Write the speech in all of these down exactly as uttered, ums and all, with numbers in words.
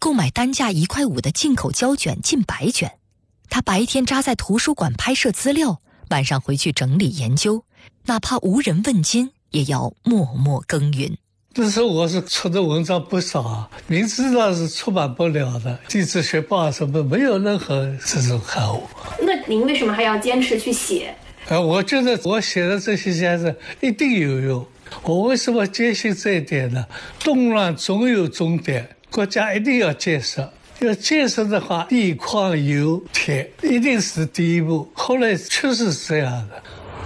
购买单价一块五的进口胶卷近百卷。他白天扎在图书馆拍摄资料，晚上回去整理研究，哪怕无人问津，也要默默耕耘。 那时候我是出的文章不少啊，明知道是出版不了的，地质学报什么没有任何这种刊物。 那您为什么还要坚持去写？ 呃，我觉得我写的这些先生一定有用。我为什么坚信这一点呢？动乱总有终点，国家一定要建设。要建设的话，地矿油铁一定是第一步。后来确实是这样的。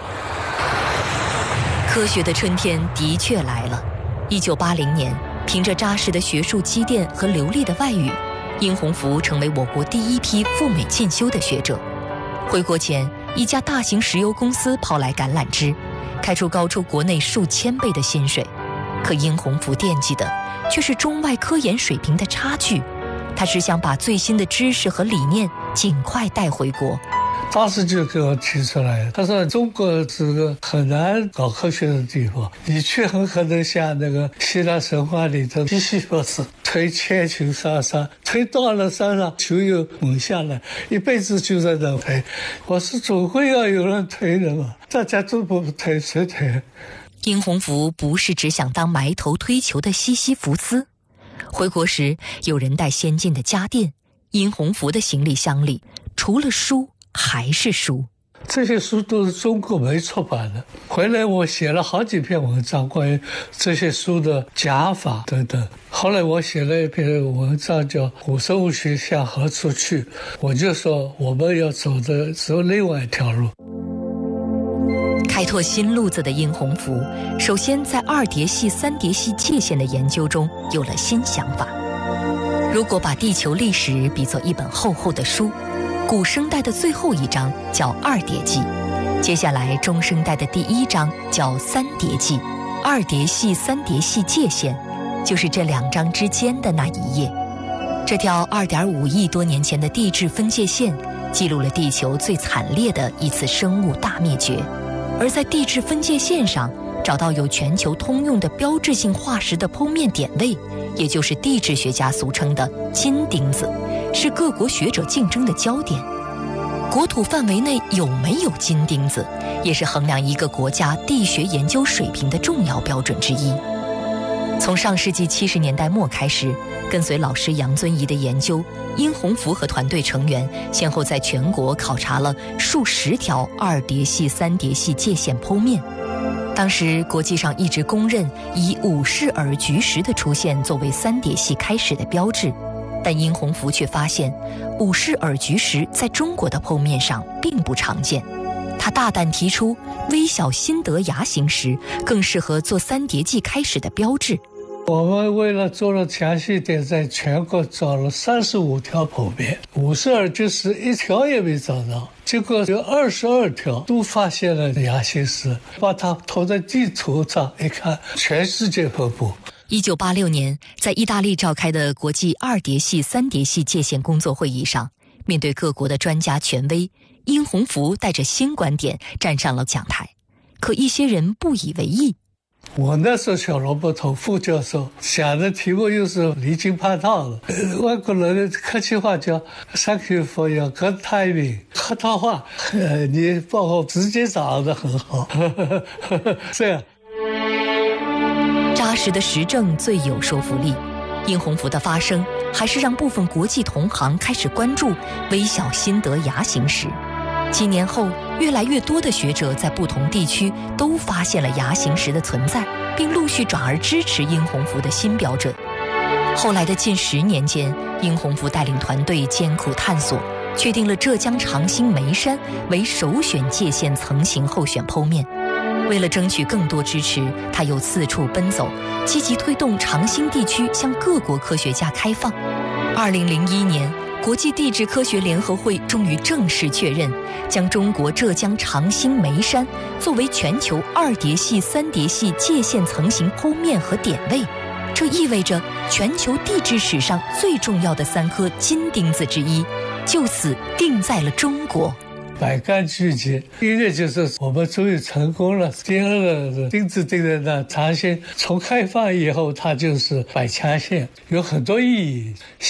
科学的春天的确来了。一九八零年，凭着扎实的学术积淀和流利的外语，殷洪福成为我国第一批赴美进修的学者。回国前，一家大型石油公司抛来橄榄枝，开出高出国内数千倍的薪水。可殷洪福惦记的却是中外科研水平的差距，他只想把最新的知识和理念尽快带回国。 当时就给我提出来，他说中国是个很难搞科学的地方，你却很可能像那个希腊神话里的西西弗斯推千球上山，推到了山上球又猛下来，一辈子就在那推。我说总会要有人推的嘛，大家都不推，谁推？ 殷洪福不是只想当埋头推球的西西弗斯。回国时，有人带先进的家电，殷洪福的行李箱里除了书还是书。 这些书都是中国没出版的。回来我写了好几篇文章关于这些书的讲法等等。后来我写了一篇文章叫《古生物学向何处去》，我就说我们要走的走另外一条路。 开拓新路子的殷洪福，首先在二叠系、三叠系界限的研究中有了新想法。如果把地球历史比作一本厚厚的书，古生代的最后一章叫二叠纪，接下来中生代的第一章叫三叠纪。二叠系、三叠系界限，就是这两章之间的那一页。这条 二点五亿多年前的地质分界线，记录了地球最惨烈的一次生物大灭绝。而在地质分界线上找到有全球通用的标志性化石的剖面点位，也就是地质学家俗称的金钉子，是各国学者竞争的焦点。国土范围内有没有金钉子，也是衡量一个国家地学研究水平的重要标准之一。从上世纪七十年代末开始，跟随老师杨遵仪的研究，殷洪福和团队成员先后在全国考察了数十条二叠系、三叠系界限剖面。当时国际上一直公认以五氏耳菊石的出现作为三叠系开始的标志，但殷洪福却发现五氏耳菊石在中国的剖面上并不常见。他大胆提出微小新德牙形石更适合做三叠纪开始的标志。 我们为了做了详细点，在全国找了三十五条剖面，五十二就是一条也没找到，结果有二十二条都发现了牙形石，把它投在地图上一看，全世界分布。 一九八六年，在意大利召开的国际二叠系、三叠系界限工作会议上，面对各国的专家权威，殷洪福带着新观点站上了讲台，可一些人不以为意。 我那时候小萝卜头副教授想的题目又是离经叛道的，呃、外国人的客气话叫 Thank you for your good timing， 客套话，呃、你报告直接掌握得很好，这样。 扎实的实证最有说服力。殷洪福的发声还是让部分国际同行开始关注微小新德牙形石。几年后，越来越多的学者在不同地区都发现了牙形石的存在，并陆续转而支持殷洪福的新标准。后来的近十年间，殷洪福带领团队艰苦探索，确定了浙江长兴眉山为首选界限层型候选剖面。为了争取更多支持，他又四处奔走，积极推动长兴地区向各国科学家开放。二零零一年，国际地质科学联合会终于正式确认，将中国浙江长兴眉山作为全球二叠系、三叠系界限层型剖面和点位。这意味着全球地质史上最重要的三颗金钉子之一，就此定在了中国。 百感俱结，第一个就是我们终于成功了，第二个是钉子钉在那，长兴从开放以后它就是百家线，有很多意义。